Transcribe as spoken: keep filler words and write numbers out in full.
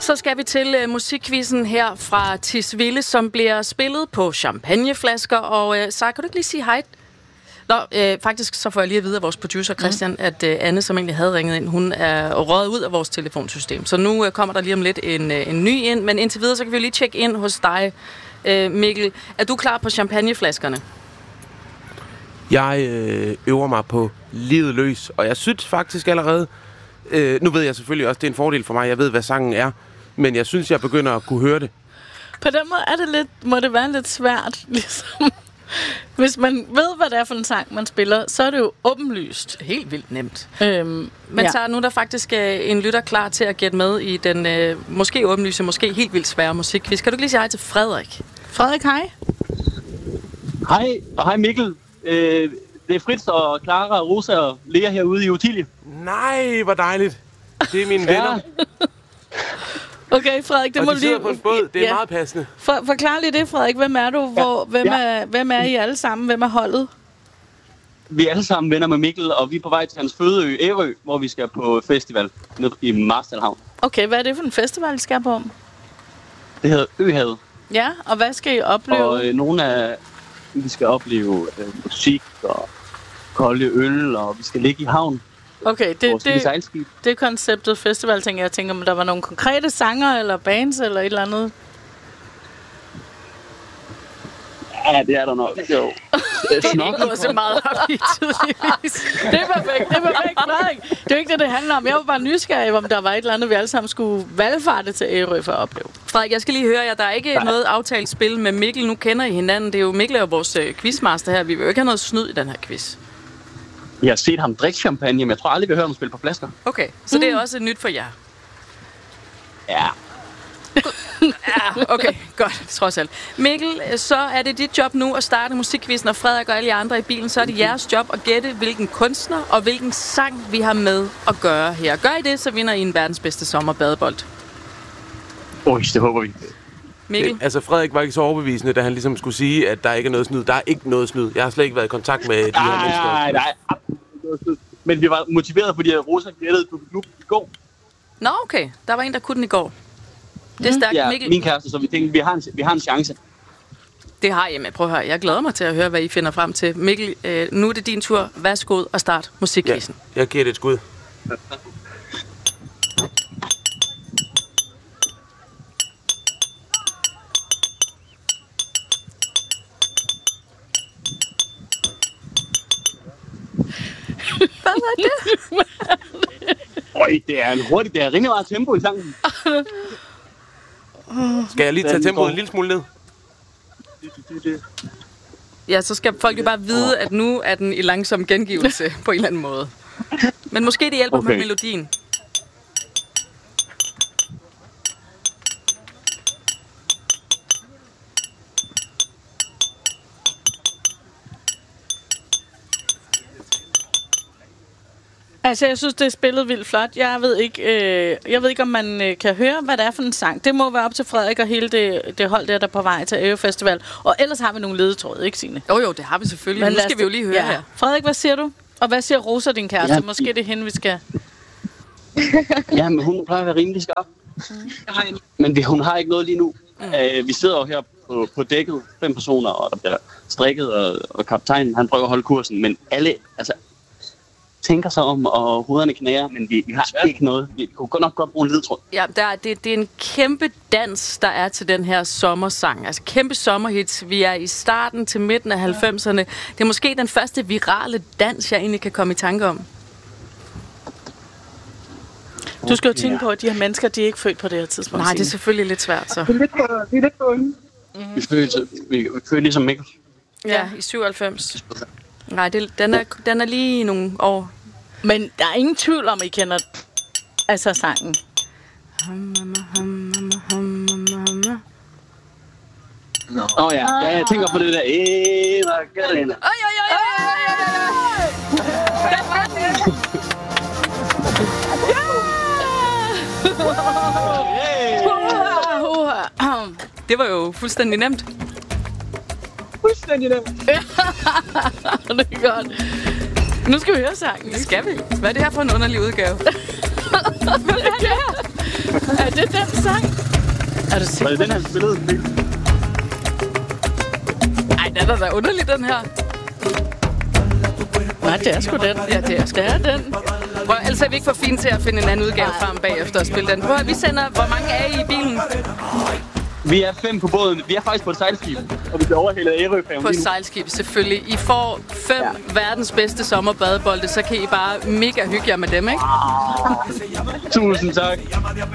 Så skal vi til uh, musikquizzen her fra Tisvilde, som bliver spillet på champagneflasker. Og uh, så kan du ikke lige sige hej? Nå, øh, faktisk så får jeg lige at vide af vores producer Christian, mm. at øh, Anne, som egentlig havde ringet ind, hun er røget ud af vores telefonsystem. Så nu øh, kommer der lige om lidt en, øh, en ny ind, men indtil videre, så kan vi lige tjekke ind hos dig, øh, Mikkel. Er du klar på champagneflaskerne? Jeg øh, øver mig på livet løs, og jeg synes faktisk allerede, øh, nu ved jeg selvfølgelig også, det er en fordel for mig, jeg ved, hvad sangen er, men jeg synes, jeg begynder at kunne høre det. På den måde er det lidt, må det være lidt svært, ligesom. Hvis man ved, hvad det er for en sang, man spiller, så er det jo åbenlyst. Helt vildt nemt. Øhm, Men ja. så er nu der faktisk øh, en lytter klar til at gætte med i den øh, måske åbenlyse, måske helt vildt svære musikquiz. Kan du ikke lige sige hej til Frederik? Frederik, hej. Hej, og hej Mikkel. Øh, det er Fritz og Clara og Rosa og Lea herude i Utilie. Nej, hvor dejligt. Det er mine venner. Okay, Frederik, det og må de sidder lige... på en båd. Det er ja. meget passende. For, forklar lige det, Frederik. Hvem er du? Hvor, ja. Hvem, ja. er, hvem er I alle sammen? Hvem er holdet? Vi er alle sammen venner med Mikkel, og vi er på vej til hans fødeø, Ærø, hvor vi skal på festival nede i Marstalhavn. Okay, hvad er det for en festival, I skal på? Det hedder Øhavet. Ja, og hvad skal I opleve? Og øh, nogle af... Vi skal opleve øh, musik og kolde øl, og vi skal ligge i havn. Okay, det, Vores det, sejlskib. det er konceptet festival, tænker jeg. Jeg tænker, om der var nogle konkrete sanger, eller bands, eller et eller andet. Ja, det er der nok. Jo. Det er ikke gået så meget op i tydeligvis. Det er perfekt, det er perfekt, Frederik. Det er jo ikke det, det handler om. Jeg var bare nysgerrig, om der var et eller andet, vi alle sammen skulle valgfarte til Ærø for at opleve. Frederik, jeg skal lige høre jer. Der er ikke Nej. noget aftalt spil med Mikkel. Nu kender I hinanden. Det er jo Mikkel og vores øh, quizmaster her. Vi vil jo ikke have noget snyd i den her quiz. Jeg har set ham drikke champagne, men jeg tror aldrig, vi har hørt ham spille på flasker. Okay, så mm. det er også nyt for jer. Ja. Ja, okay, godt, trods alt. Mikkel, så er det dit job nu at starte musikquizzen, og Frederik og alle jer andre i bilen, så er det jeres job at gætte, hvilken kunstner og hvilken sang vi har med at gøre her. Gør I det, så vinder I en verdens bedste sommerbadebold. Oj, det håber vi. Mikkel? Det, altså, Frederik var ikke så overbevisende, da han ligesom skulle sige, at der ikke er noget snyd. Der er ikke noget snyd. Jeg har slet ikke været i kontakt med de nej, her mennesker. Nej, nej, nej. Men vi var motiveret, fordi Rosa gættede på klub i går. Nå, okay. Der var en, der kunne den i går. Det er stærkt, ja, Mikkel. Min kæreste, så vi tænkte, vi har en, vi har en chance. Det har jeg med. Prøv at høre. Jeg glæder mig til at høre, hvad I finder frem til. Mikkel, øh, nu er det din tur. Værsgo og start musikquizzen. Ja, jeg giver det et skud. Hvad var det? Øj, det er en hurtig, det er rimelig meget tempo i sangen. Skal jeg lige tage tempoet en lille smule ned? Ja, så skal folk jo bare vide, at nu er den i langsom gengivelse på en eller anden måde. Men måske det hjælper okay. med melodien. Altså, jeg synes, det er spillet vildt flot. Jeg ved ikke, øh, jeg ved ikke om man øh, kan høre, hvad det er for en sang. Det må være op til Frederik og hele det, det hold der, der er på vej til Ærø Festival. Og ellers har vi nogle ledetråde, ikke Signe? Jo, jo, det har vi selvfølgelig. Men nu skal vi jo lige høre ja. her. Frederik, hvad siger du? Og hvad siger Rosa, din kæreste? Ja. Måske det er hende, vi skal... Ja, men hun plejer at være rimelig skarp. Mm. Men vi, hun har ikke noget lige nu. Mm. Uh, vi sidder jo her på, på dækket, fem personer, og der bliver strikket, og, og kaptajnen, han prøver at holde kursen. Men alle, altså... tænker sig om, og hovederne knærer, men vi, vi har ikke noget. Vi kunne godt nok godt bruge en ledtråd. Ja, der, det, det er en kæmpe dans, der er til den her sommersang. Altså kæmpe sommerhits. Vi er i starten til midten af halvfemserne. Det er måske den første virale dans, jeg egentlig kan komme i tanke om. Du skal jo tænke på, at de her mennesker, de er ikke født på det her tidspunkt. Nej, det er selvfølgelig lidt svært, så. Det er lidt på, det er lidt på unge. Mm-hmm. Vi føler, vi, vi føler ligesom Mikkel. Ja, i syvoghalvfems. Nej, det, den, er, den er lige nogle år. Men der er ingen tvivl om, I kender altså sangen. Åh oh, ja. ja, jeg tænker på det der. Æh, Margarina. Oj, oj, oj, oj, oj, der var den. Det var jo fuldstændig nemt. Fuldstændig nemt. Det er godt. Nu skal vi høre sangen. Det skal vi. Hvad er det her for en underlig udgave? Hvad er det her? Er det den sang? Er du sikker? Var det den, han spillede? Ej, den er da underlig, den her. Nej, det er sgu den. Ja, det er sgu det er den. Prøv, ellers er vi ikke for fine til at finde en anden udgave frem bagefter og spille den. Prøv, vi sender, hvor mange er I i bilen? Vi er fem på båden. Vi er faktisk på et sejlskib, og vi bliver overhældet af Ærøfærgen. På et sejlskib, selvfølgelig. I får fem ja. verdens bedste sommerbadebolde, så kan I bare mega hygge jer med dem, ikke? Tusind tak.